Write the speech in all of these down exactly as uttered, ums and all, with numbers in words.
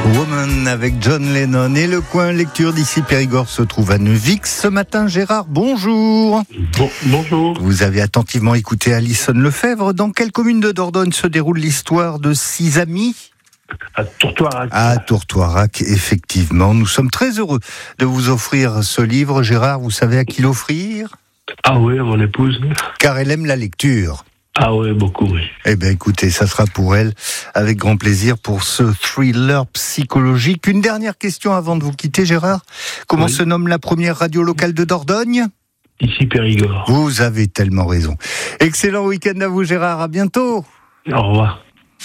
Woman avec John Lennon. Et le coin lecture d'ici Périgord se trouve à Neuvix. Ce matin, Gérard, bonjour. Bon, bonjour. Vous avez attentivement écouté Alison Lefebvre. Dans quelle commune de Dordogne se déroule l'histoire de six amis ? À Tourtoirac. À Tourtoirac, effectivement. Nous sommes très heureux de vous offrir ce livre. Gérard, vous savez à qui l'offrir ? Ah oui, à mon épouse. Car elle aime la lecture. Ah oui, beaucoup, oui. Eh bien, écoutez, ça sera pour elle, avec grand plaisir, pour ce thriller psychologique. Une dernière question avant de vous quitter, Gérard. Comment oui. se nomme la première radio locale de Dordogne ? Ici Périgord. Vous avez tellement raison. Excellent week-end à vous, Gérard. À bientôt. Au revoir.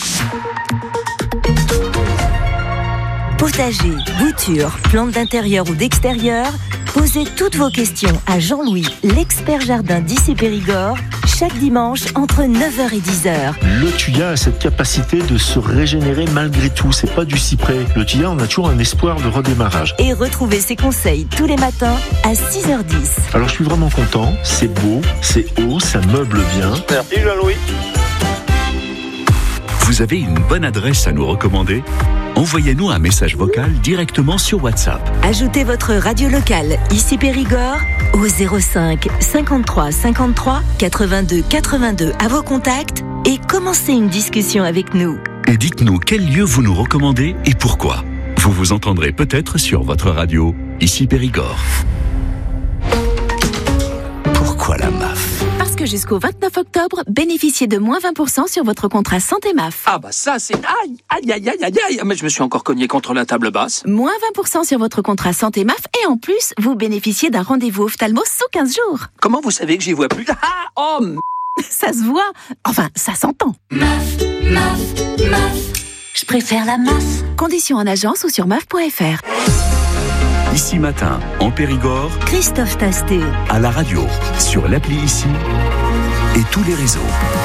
Potager, bouture, plantes d'intérieur ou d'extérieur, posez toutes vos questions à Jean-Louis, l'expert jardin d'Issy Périgord, chaque dimanche entre neuf heures et dix heures. Le thuya a cette capacité de se régénérer malgré tout, c'est pas du cyprès. Le thuya, on a toujours un espoir de redémarrage. Et retrouvez ses conseils tous les matins à six heures dix. Alors je suis vraiment content, c'est beau, c'est haut, ça meuble bien. Merci Jean-Louis. Vous avez une bonne adresse à nous recommander ? Envoyez-nous un message vocal directement sur WhatsApp. Ajoutez votre radio locale Issy Périgord au zéro cinq cinquante-trois cinquante-trois quatre-vingt-deux quatre-vingt-deux à vos contacts et commencez une discussion avec nous. Et dites-nous quel lieu vous nous recommandez et pourquoi. Vous vous entendrez peut-être sur votre radio Issy Périgord. Pourquoi la M A F ? Parce que jusqu'au vingt-neuf octobre, bénéficiez de moins vingt pour cent sur votre contrat santé M A F. Ah bah ça c'est... Aïe, aïe, aïe, aïe, aïe, aïe. Mais je me suis encore cogné contre la table basse. Moins vingt pour cent sur votre contrat santé M A F et en plus, vous bénéficiez d'un rendez-vous ophtalmo sous quinze jours. Comment vous savez que j'y vois plus ? Ah, oh, m... Ça se voit. Enfin, ça s'entend. M A F, M A F, M A F. Je préfère la M A F. Conditions en agence ou sur M A F point F R. Ici Matin, en Périgord, Christophe Tastet. À la radio, sur l'appli Ici et tous les réseaux.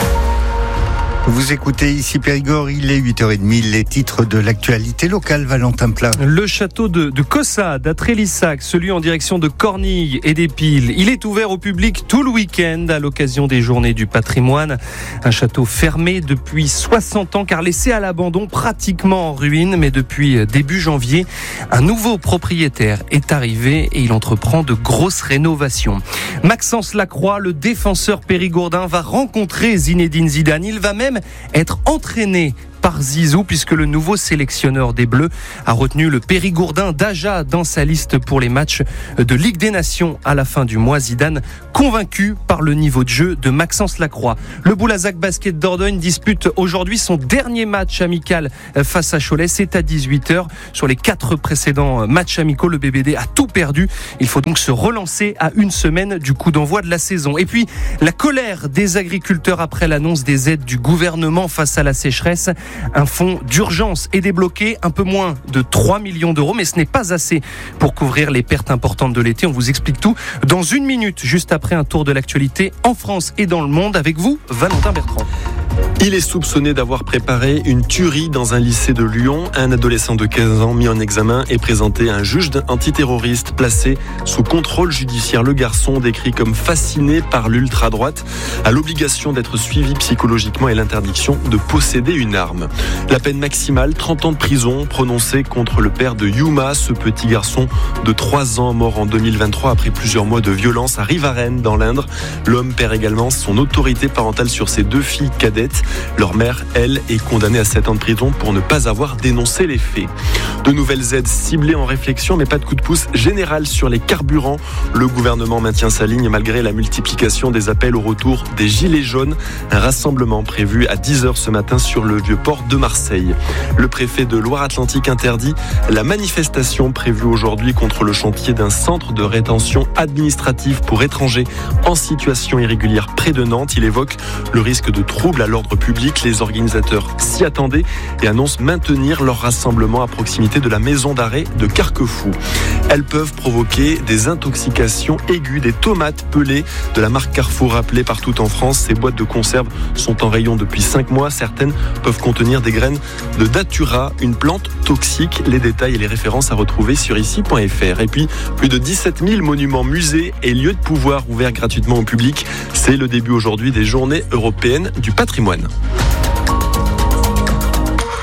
Vous écoutez Ici Périgord, il est huit heures trente, les titres de l'actualité locale, Valentin Plat. Le château de, de Caussade à Trélissac, celui en direction de Cornille et des Piles, il est ouvert au public tout le week-end à l'occasion des Journées du patrimoine. Un château fermé depuis soixante ans car laissé à l'abandon, pratiquement en ruine, mais depuis début janvier, un nouveau propriétaire est arrivé et il entreprend de grosses rénovations. Maxence Lacroix, le défenseur périgourdin, va rencontrer Zinedine Zidane. Il va même être entraîné par Zizou puisque le nouveau sélectionneur des Bleus a retenu le Périgourdin d'Aja dans sa liste pour les matchs de Ligue des Nations à la fin du mois. Zidane convaincu par le niveau de jeu de Maxence Lacroix. Le Boulazac Basket Dordogne dispute aujourd'hui son dernier match amical face à Cholet. C'est à dix-huit heures. Sur les quatre précédents matchs amicaux, le B B D a tout perdu. Il faut donc se relancer à une semaine du coup d'envoi de la saison. Et puis, la colère des agriculteurs après l'annonce des aides du gouvernement face à la sécheresse. Un fonds d'urgence est débloqué, un peu moins de trois millions d'euros, mais ce n'est pas assez pour couvrir les pertes importantes de l'été. On vous explique tout dans une minute, juste après un tour de l'actualité en France et dans le monde. Avec vous, Valentin Bertrand. Il est soupçonné d'avoir préparé une tuerie dans un lycée de Lyon. Un adolescent de quinze ans mis en examen est présenté à un juge antiterroriste placé sous contrôle judiciaire. Le garçon, décrit comme fasciné par l'ultra-droite, a l'obligation d'être suivi psychologiquement et l'interdiction de posséder une arme. La peine maximale, trente ans de prison, prononcée contre le père de Yuma, ce petit garçon de trois ans mort en deux mille vingt-trois après plusieurs mois de violence à Rivarennes dans l'Indre. L'homme perd également son autorité parentale sur ses deux filles cadettes. Leur mère, elle, est condamnée à sept ans de prison pour ne pas avoir dénoncé les faits. De nouvelles aides ciblées en réflexion, mais pas de coup de pouce général sur les carburants. Le gouvernement maintient sa ligne malgré la multiplication des appels au retour des Gilets jaunes. Un rassemblement prévu à dix heures ce matin sur le Vieux-Port de Marseille. Le préfet de Loire-Atlantique interdit la manifestation prévue aujourd'hui contre le chantier d'un centre de rétention administrative pour étrangers en situation irrégulière près de Nantes. Il évoque le risque de troubles à l'ordre public. Les organisateurs s'y attendaient et annoncent maintenir leur rassemblement à proximité de la maison d'arrêt de Carquefou. Elles peuvent provoquer des intoxications aiguës. Des tomates pelées de la marque Carrefour rappelées partout en France. Ces boîtes de conserve sont en rayon depuis cinq mois. Certaines peuvent contenir des graines de datura, une plante toxique. Les détails et les références à retrouver sur ici point f r. Et puis, plus de dix-sept mille monuments, musées et lieux de pouvoir ouverts gratuitement au public. C'est le début aujourd'hui des Journées européennes du patrimoine.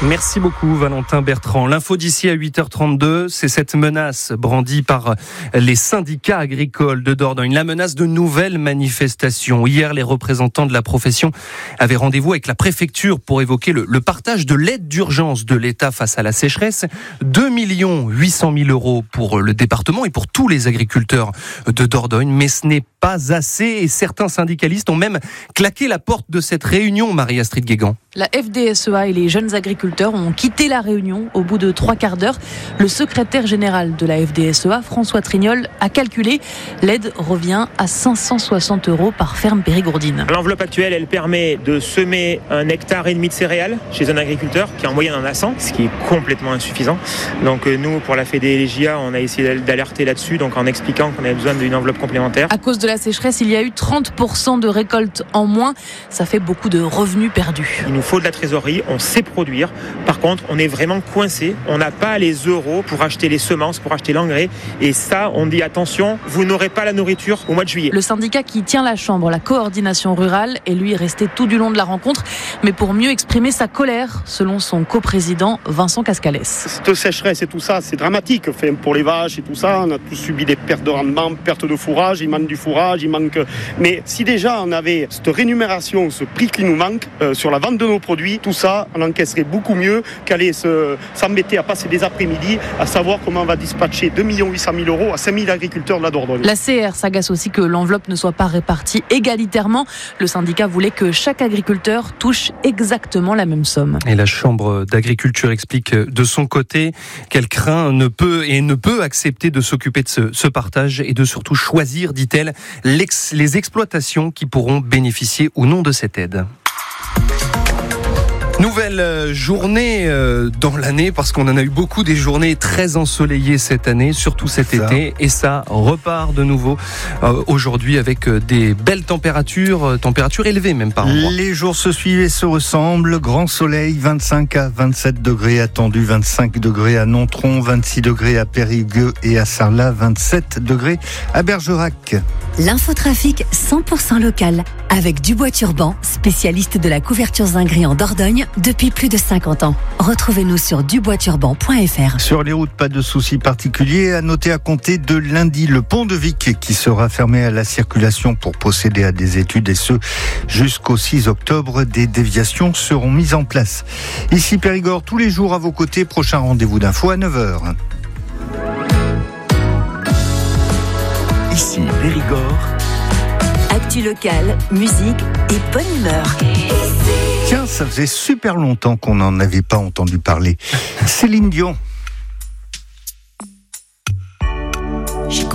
Merci beaucoup Valentin Bertrand. L'info d'ici à huit heures trente-deux, c'est cette menace brandie par les syndicats agricoles de Dordogne, la menace de nouvelles manifestations. Hier, les représentants de la profession avaient rendez-vous avec la préfecture pour évoquer le, le partage de l'aide d'urgence de l'État face à la sécheresse. deux millions huit cent mille euros pour le département et pour tous les agriculteurs de Dordogne. Mais ce n'est pas assez et certains syndicalistes ont même claqué la porte de cette réunion, Marie-Astrid Guégan. La F D S E A et les jeunes agriculteurs ont quitté la réunion au bout de trois quarts d'heure. Le secrétaire général de la F D S E A, François Trignol, a calculé. L'aide revient à cinq cent soixante euros par ferme périgourdine. L'enveloppe actuelle, elle permet de semer un hectare et demi de céréales chez un agriculteur qui en moyenne en a cent, ce qui est complètement insuffisant. Donc nous, pour la Fédé et les J A, on a essayé d'alerter là-dessus, donc en expliquant qu'on avait besoin d'une enveloppe complémentaire. À cause de la sécheresse, il y a eu trente pour cent de récoltes en moins. Ça fait beaucoup de revenus perdus. Il nous faut de la trésorerie, on sait produire. Par contre, on est vraiment coincé. On n'a pas les euros pour acheter les semences, pour acheter l'engrais. Et ça, on dit attention, vous n'aurez pas la nourriture au mois de juillet. Le syndicat qui tient la chambre, la coordination rurale, est lui resté tout du long de la rencontre, mais pour mieux exprimer sa colère, selon son coprésident Vincent Cascalès. Cette sécheresse et tout ça, c'est dramatique. Enfin, pour les vaches et tout ça, on a tous subi des pertes de rendement, pertes de fourrage, il manque du fourrage, il manque... Mais si déjà on avait cette rémunération, ce prix qui nous manque euh, sur la vente de nos produits, tout ça, on encaisserait beaucoup mieux qu'aller se, s'embêter à passer des après-midi à savoir comment on va dispatcher deux millions huit cent mille euros à cinq mille agriculteurs de la Dordogne. La C R s'agace aussi que l'enveloppe ne soit pas répartie égalitairement. Le syndicat voulait que chaque agriculteur touche exactement la même somme. Et la Chambre d'agriculture explique de son côté qu'elle craint, ne peut et ne peut accepter de s'occuper de ce, ce partage et de surtout choisir, dit-elle, l'ex, les exploitations qui pourront bénéficier ou non de cette aide. Nouvelle journée dans l'année, parce qu'on en a eu beaucoup des journées très ensoleillées cette année, surtout cet ça. été, et ça repart de nouveau euh, aujourd'hui avec des belles températures, températures élevées même par endroit. Les jours se suivent et se ressemblent. Grand soleil, vingt-cinq à vingt-sept degrés attendus, vingt-cinq degrés à Nontron, vingt-six degrés à Périgueux et à Sarlat, vingt-sept degrés à Bergerac. L'infotrafic cent pour cent local, avec Dubois Turban, spécialiste de la couverture zinguerie en Dordogne depuis plus de cinquante ans. Retrouvez-nous sur dubois turban point f r. Sur les routes, pas de soucis particuliers. À noter à compter de lundi, le pont de Vic qui sera fermé à la circulation pour procéder à des études, et ce jusqu'au six octobre. Des déviations seront mises en place. Ici Périgord, tous les jours à vos côtés. Prochain rendez-vous d'info à neuf heures. Ici Périgord. Actu locale, musique et bonne humeur. Tiens, ça faisait super longtemps qu'on n'en avait pas entendu parler. Céline Dion.